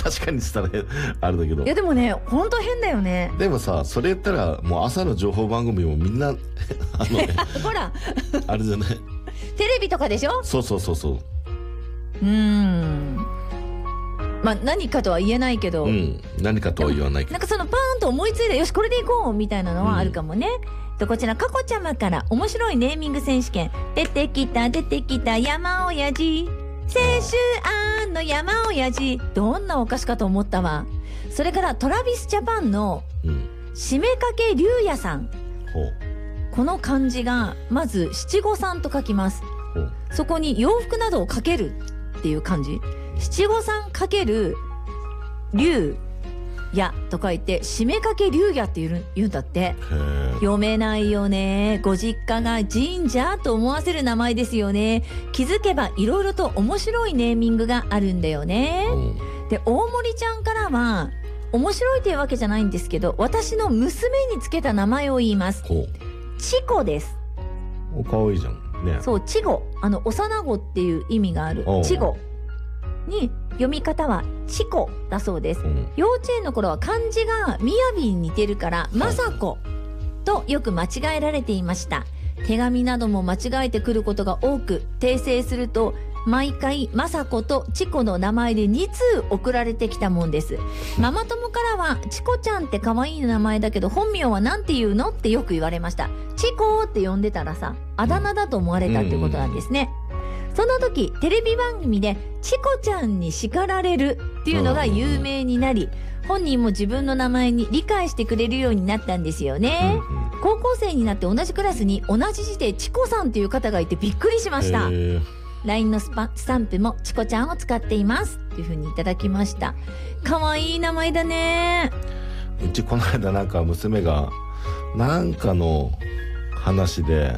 確かにしたらあれだけど。 いやでもね、ほんと変だよね。 でもさ、それ言ったらもう朝の情報番組もみんなほらあれじゃない。 テレビとかでしょ。 そうそうそうそう。 まあ何かとは言えないけど、 何かとは言わないけど、 なんかそのパーンと思いついた、よしこれでいこうみたいなのはあるかもね。こちらかこちゃまから面白いネーミング選手権。出てきた山親父、青春の山親父、どんなお菓子かと思ったわ。それからトラビスジャパンの締めかけ龍也さん、この漢字がまず七五三と書きます。そこに洋服などをかけるっていう漢字、七五三かける龍也と書いて締めかけ龍也って言うんだって。読めないよね。ご実家が神社と思わせる名前ですよね。気づけばいろいろと面白いネーミングがあるんだよね。で、大森ちゃんからは面白いというわけじゃないんですけど、私の娘につけた名前を言います。チコです。 かわいいじゃんね。 そう、チゴ、幼子っていう意味があるチゴに読み方はチコだそうです。幼稚園の頃は漢字がみやびに似てるからまさことよく間違えられていました。手紙なども間違えてくることが多く、訂正すると毎回まさことチコの名前で2通送られてきたもんです。ママ友からはチコちゃんって可愛い名前だけど本名はなんて言うのってよく言われました。チコって呼んでたらさ、あだ名だと思われたってことなんですね。その時テレビ番組でチコちゃんに叱られるっていうのが有名になり、本人も自分の名前に理解してくれるようになったんですよね。高校生になって同じクラスに同じ字でチコさんという方がいてびっくりしました。LINE のスタンプもチコちゃんを使っていますっていう風にいただきました。かわいい名前だね。 うちこの間なんか娘がなんかの話で、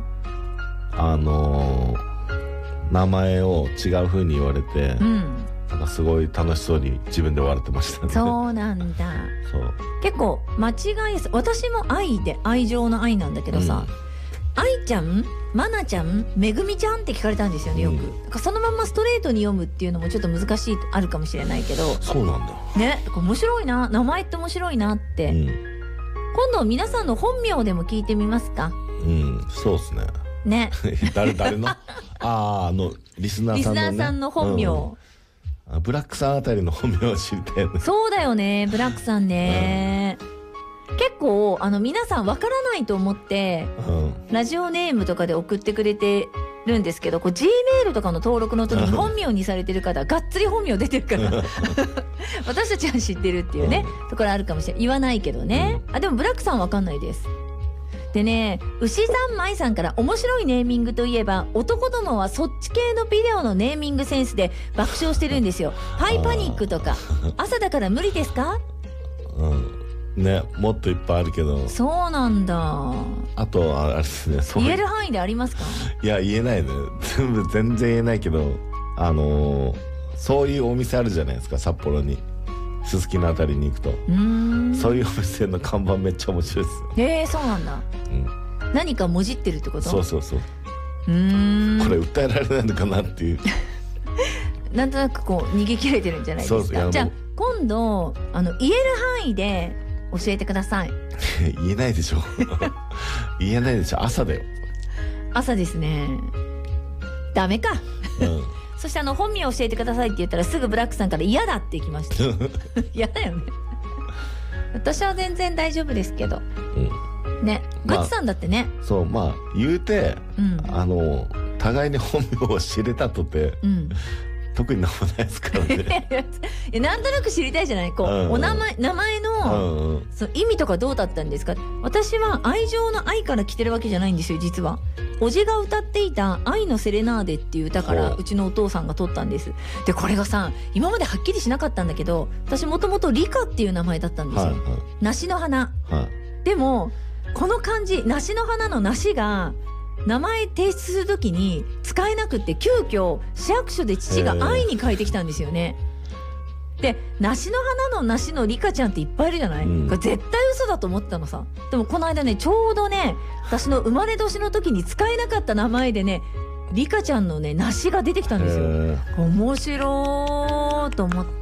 名前を違う風に言われて、なんかすごい楽しそうに自分で笑ってましたね。 そうなんだ。そう結構間違いやすい。私も愛で愛情の愛なんだけどさ、愛ちゃん、まなちゃん、めぐみちゃんって聞かれたんですよね、よく。だからそのままストレートに読むっていうのもちょっと難しいあるかもしれないけど。 そうなんだね。面白いな、名前って面白いなって、今度皆さんの本名でも聞いてみますか。 そうですね。 ね。 誰のリスナーさんのね、 リスナーさんの本名、 ブラックさんあたりの本名を知りたいね。 そうだよね、ブラックさんね。結構皆さんわからないと思って、ラジオネームとかで送ってくれてるんですけど、G メールとかの登録の時に本名にされてる方がっつり本名出てるから私たちは知ってるっていうね、ところあるかもしれない。言わないけどね。でもブラックさんわかんないです。でね、牛さんまいさんから面白いネーミングといえば、男どもはそっち系のビデオのネーミングセンスで爆笑してるんですよ。ハイパニックとか朝だから無理ですか。 ね、もっといっぱいあるけど。 そうなんだ。あとあれですね、 言える範囲でありますか。 いや言えないね、全然言えないけど、そういうお店あるじゃないですか、札幌にすすきのあたりに行くと。そういうお店の看板めっちゃ面白いです。 そうなんだ。何かもじってるってこと。 そうこれ訴えられないのかなっていうなんとなくこう逃げ切れてるんじゃないですか。じゃあ今度言える範囲で教えてください。 言えないでしょ言えないでしょ。朝だよ。 朝ですね。ダメか。そして本名教えてくださいって言ったらすぐブラックさんから嫌だってきました嫌だよね。私は全然大丈夫ですけどね。グッチさんだってね。そう言うて、互いに本名を知れたとて、特になんもないですからねなんとなく知りたいじゃない。お名前のそう意味とかどうだったんですか。私は愛情の愛から来てるわけじゃないんですよ、実は。おじが歌っていた「愛のセレナーデ」っていう歌からうちのお父さんが取ったんです。でこれがさ、今まではっきりしなかったんだけど、私もともとリカっていう名前だったんですよ。梨の花。でもこの漢字、梨の花の梨が名前提出するときに使えなくって、急遽市役所で父が愛に変えてきたんですよね。で梨の花の梨のリカちゃんっていっぱいいるじゃない、これ絶対嘘だと思ったのさ。でもこの間ね、ちょうどね、私の生まれ年の時に使えなかった名前でね、リカちゃんのね梨が出てきたんですよ。面白ーと思って。